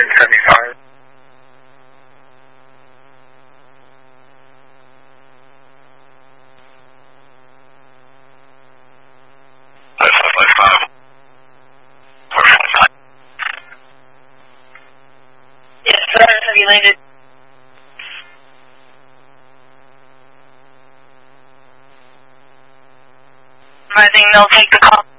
175. Yes, have you landed? Rising, they'll take the call.